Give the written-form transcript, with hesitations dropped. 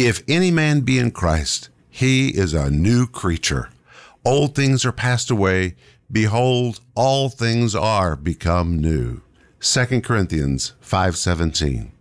If any man be in Christ, he is a new creature. Old things are passed away. Behold, all things are become new. 2 Corinthians 5:17.